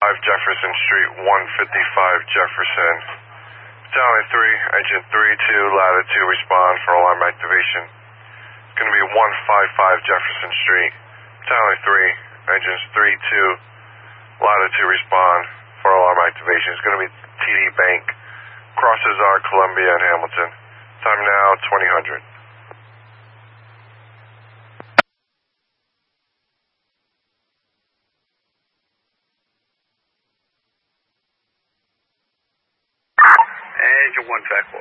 Jefferson Street, 155 Jefferson. Battalion 3, Engine 32, Latitude, respond for alarm activation. It's going to be 155 Jefferson Street. Battalion 3, Engines 32, Latitude, respond for alarm activation. It's going to be TD Bank, crosses our Columbia and Hamilton. Time now, 2000. Engine 1 track 4.